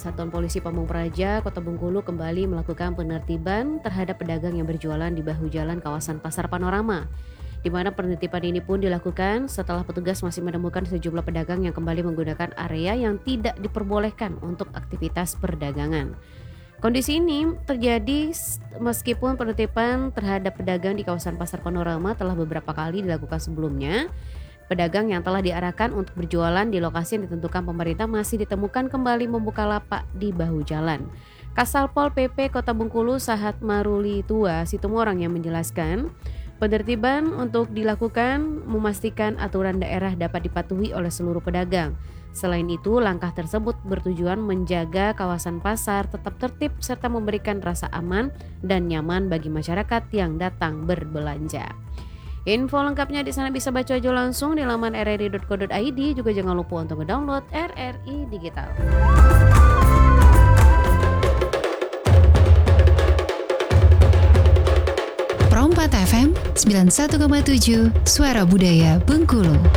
Satuan Polisi Pamung Praja Kota Bengkulu kembali melakukan penertiban terhadap pedagang yang berjualan di bahu jalan kawasan Pasar Panorama, di mana penertiban ini pun dilakukan setelah petugas masih menemukan sejumlah pedagang yang kembali menggunakan area yang tidak diperbolehkan untuk aktivitas perdagangan. Kondisi ini terjadi meskipun penertiban terhadap pedagang di kawasan Pasar Panorama telah beberapa kali dilakukan sebelumnya. Pedagang yang telah diarahkan untuk berjualan di lokasi yang ditentukan pemerintah masih ditemukan kembali membuka lapak di bahu jalan. Kasalpol PP Kota Bengkulu Sahat Maruli Tua Situmorang yang menjelaskan, penertiban untuk dilakukan memastikan aturan daerah dapat dipatuhi oleh seluruh pedagang. Selain itu, langkah tersebut bertujuan menjaga kawasan pasar tetap tertib serta memberikan rasa aman dan nyaman bagi masyarakat yang datang berbelanja. Info lengkapnya di sana bisa baca aja langsung di laman rri.co.id. Juga jangan lupa untuk download RRI Digital. Pro 4 FM 91,7 Suara Budaya Bengkulu.